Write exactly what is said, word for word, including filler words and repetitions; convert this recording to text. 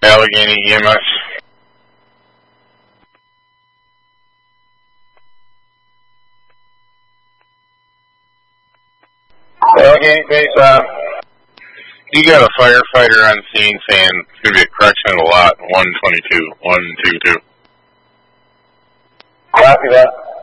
Allegheny E M S. Allegheny base, uh, you got a firefighter on scene saying it's going to be a correction of the lot, one twenty-two, one two two. Copy that.